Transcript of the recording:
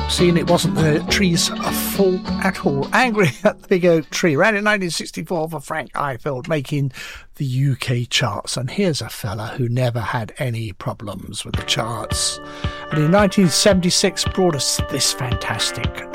Seeing it wasn't the tree's fault at all. Angry at the Big Oak Tree. Ran in 1964 for Frank Ifield, making the UK charts. And here's a fella who never had any problems with the charts. And in 1976 brought us this fantastic